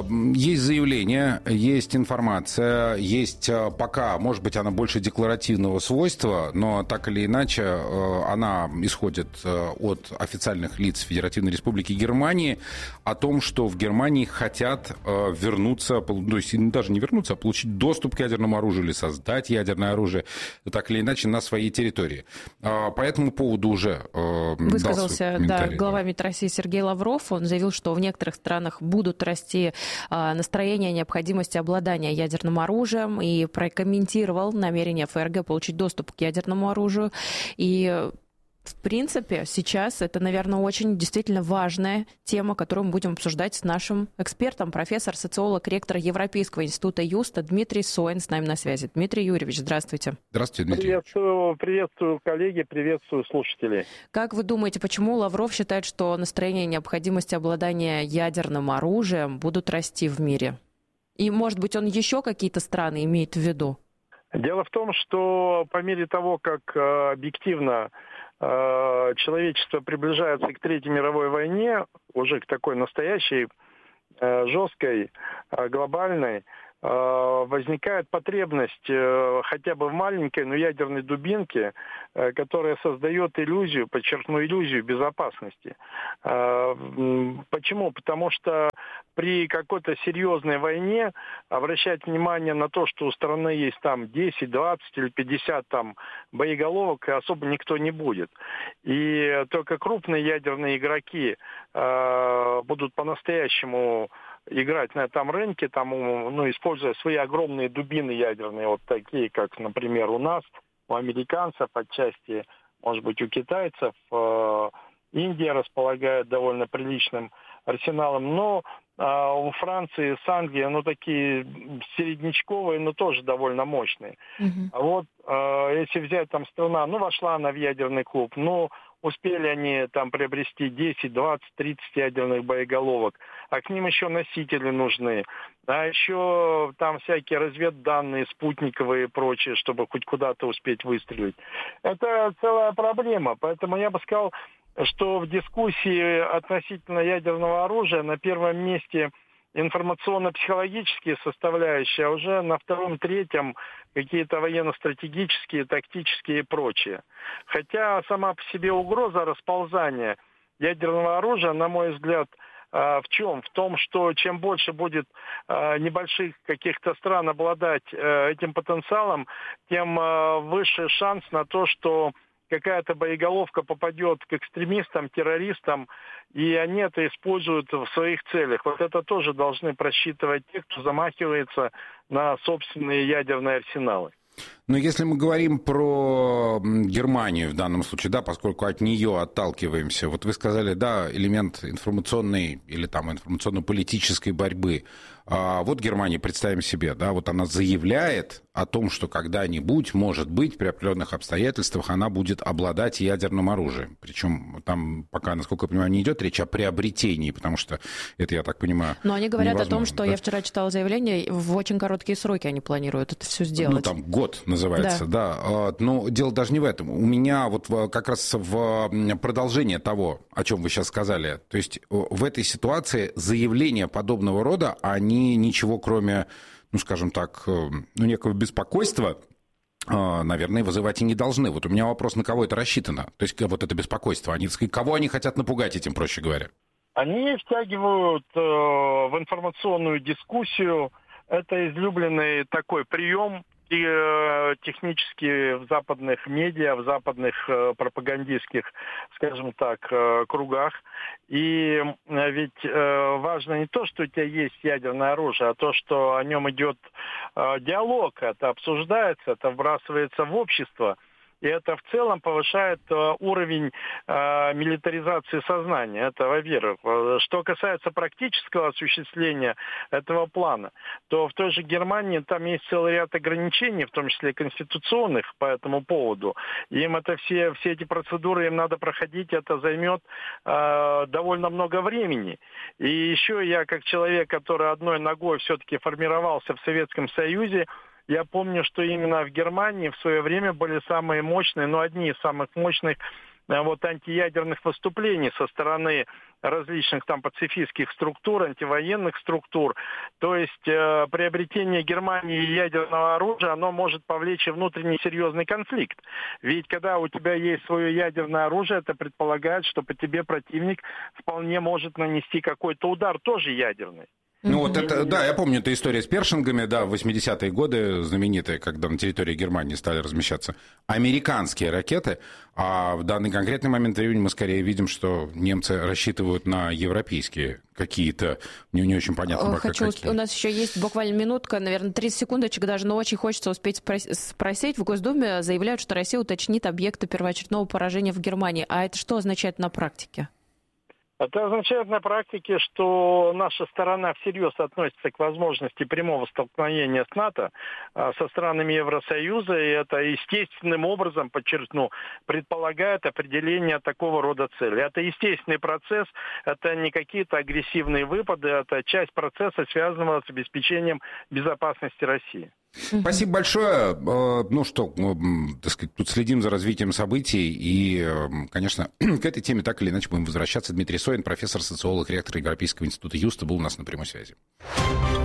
Есть заявление, есть информация, есть пока, может быть, она больше декларативного свойства, но так или иначе она исходит от официальных лиц Федеративной Республики Германии о том, что в Германии хотят вернуться, то есть даже не вернуться, а получить доступ к ядерному оружию или создать ядерное оружие, так или иначе, на своей территории. По этому поводу уже высказался глава МИД России Сергей Лавров. Он заявил, что в некоторых странах будут расти настроения о необходимости обладания ядерным оружием, и прокомментировал намерение ФРГ получить доступ к ядерному оружию. И в принципе, сейчас это, наверное, очень действительно важная тема, которую мы будем обсуждать с нашим экспертом, профессор, социолог, ректор Европейского института Юста Дмитрий Соин с нами на связи. Дмитрий Юрьевич, здравствуйте. Здравствуйте, Дмитрий. Приветствую, коллеги, приветствую слушателей. Как вы думаете, почему Лавров считает, что настроение необходимости обладания ядерным оружием будут расти в мире? И, может быть, он еще какие-то страны имеет в виду? Дело в том, что по мере того, как объективно человечество приближается к Третьей мировой войне, уже к такой настоящей, жесткой, глобальной, возникает потребность хотя бы в маленькой, но ядерной дубинке, которая создает иллюзию, подчеркну, иллюзию безопасности. Почему? Потому что при какой-то серьезной войне обращать внимание на то, что у страны есть там 10, 20 или 50 там боеголовок, особо никто не будет. И только крупные ядерные игроки будут по-настоящему играть на этом рынке, там, используя свои огромные дубины ядерные, вот такие, как, например, у нас, у американцев, отчасти, может быть, у китайцев. Индия располагает довольно приличным арсеналом, но у Франции с Англией, такие середнячковые, но тоже довольно мощные. А вот если взять там страна, вошла она в ядерный клуб, успели они там приобрести 10, 20, 30 ядерных боеголовок, а к ним еще носители нужны, а еще там всякие разведданные, спутниковые и прочее, чтобы хоть куда-то успеть выстрелить. Это целая проблема, поэтому я бы сказал, что в дискуссии относительно ядерного оружия на первом месте информационно-психологические составляющие, а уже на втором, третьем какие-то военно-стратегические, тактические и прочее. Хотя сама по себе угроза расползания ядерного оружия, на мой взгляд, в чем? В том, что чем больше будет небольших каких-то стран обладать этим потенциалом, тем выше шанс на то, что какая-то боеголовка попадет к экстремистам, террористам, и они это используют в своих целях. Вот это тоже должны просчитывать те, кто замахивается на собственные ядерные арсеналы. Но если мы говорим про Германию в данном случае, да, поскольку от нее отталкиваемся, вот вы сказали, да, элемент информационной или там информационно-политической борьбы. Вот Германия, представим себе, да, вот она заявляет о том, что когда-нибудь, может быть, при определенных обстоятельствах она будет обладать ядерным оружием. Причем там пока, насколько я понимаю, не идет речь о приобретении, потому что это, я так понимаю, но они говорят невозможно, о том, что да? Я вчера читала заявление, в очень короткие сроки они планируют это все сделать. Там год называется, да. Но дело даже не в этом. У меня вот как раз в продолжение того, о чем вы сейчас сказали, то есть в этой ситуации заявления подобного рода, они ничего кроме, скажем так, некого беспокойства, наверное, вызывать и не должны. Вот у меня вопрос, на кого это рассчитано? То есть вот это беспокойство, кого они хотят напугать этим, проще говоря? Они втягивают в информационную дискуссию. Это излюбленный такой прием технически в западных медиа, в западных пропагандистских, скажем так, кругах. И ведь важно не то, что у тебя есть ядерное оружие, а то, что о нем идет диалог, это обсуждается, это вбрасывается в общество. И это в целом повышает уровень милитаризации сознания. Это, во-первых. Что касается практического осуществления этого плана, то в той же Германии там есть целый ряд ограничений, в том числе конституционных по этому поводу. Им это все эти процедуры им надо проходить, это займет довольно много времени. И еще я, как человек, который одной ногой все-таки формировался в Советском Союзе, я помню, что именно в Германии в свое время были самые мощные, одни из самых мощных антиядерных выступлений со стороны различных там пацифистских структур, антивоенных структур. То есть приобретение Германии ядерного оружия, оно может повлечь внутренний серьезный конфликт. Ведь когда у тебя есть свое ядерное оружие, это предполагает, что по тебе противник вполне может нанести какой-то удар, тоже ядерный. Ну вот это, да, я помню эту историю с першингами, да, в 80-е годы знаменитые, когда на территории Германии стали размещаться американские ракеты, а в данный конкретный момент времени мы скорее видим, что немцы рассчитывают на европейские какие-то, мне не очень понятно пока какие. У нас еще есть буквально минутка, наверное, 30 секундочек даже, но очень хочется успеть спросить. В Госдуме заявляют, что Россия уточнит объекты первоочередного поражения в Германии. А это что означает на практике? Это означает на практике, что наша сторона всерьез относится к возможности прямого столкновения с НАТО со странами Евросоюза, и это естественным образом, подчеркну, предполагает определение такого рода цели. Это естественный процесс, это не какие-то агрессивные выпады, это часть процесса, связанного с обеспечением безопасности России. Спасибо большое. Ну что, так сказать, тут следим за развитием событий и, конечно, к этой теме так или иначе будем возвращаться. Дмитрий Соин, профессор, социолог, ректор Европейского института Юста, был у нас на прямой связи.